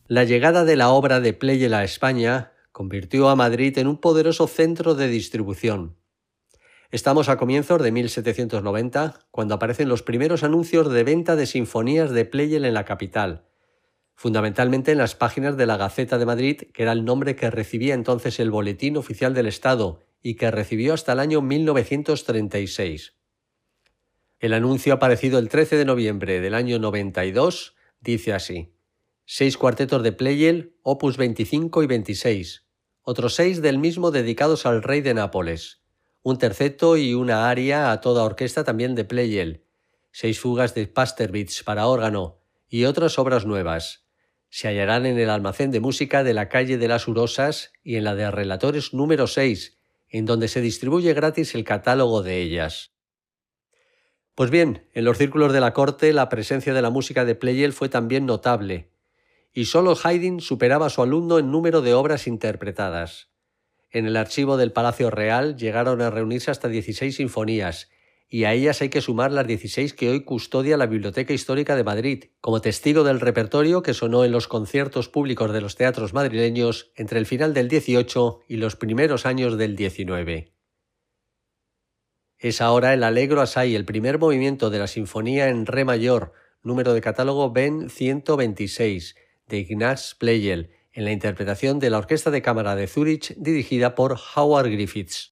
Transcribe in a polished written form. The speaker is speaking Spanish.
La llegada de la obra de Pleyel a España convirtió a Madrid en un poderoso centro de distribución. Estamos a comienzos de 1790, cuando aparecen los primeros anuncios de venta de sinfonías de Pleyel en la capital, fundamentalmente en las páginas de la Gaceta de Madrid, que era el nombre que recibía entonces el Boletín Oficial del Estado y que recibió hasta el año 1936. El anuncio aparecido el 13 de noviembre del año 92 dice así: 6 cuartetos de Pleyel, opus 25 y 26, otros 6 del mismo dedicados al rey de Nápoles, un terceto y una aria a toda orquesta también de Pleyel, 6 fugas de Pasterbitz para órgano y otras obras nuevas. Se hallarán en el almacén de música de la calle de las Urosas y en la de relatores número 6, en donde se distribuye gratis el catálogo de ellas. Pues bien, en los círculos de la corte la presencia de la música de Pleyel fue también notable, y solo Haydn superaba a su alumno en número de obras interpretadas. En el archivo del Palacio Real llegaron a reunirse hasta 16 sinfonías, y a ellas hay que sumar las 16 que hoy custodia la Biblioteca Histórica de Madrid, como testigo del repertorio que sonó en los conciertos públicos de los teatros madrileños entre el final del 18 y los primeros años del 19. Es ahora el Allegro Assai, el primer movimiento de la Sinfonía en Re mayor, número de catálogo BEN 126, de Ignaz Pleyel, en la interpretación de la Orquesta de Cámara de Zúrich dirigida por Howard Griffiths.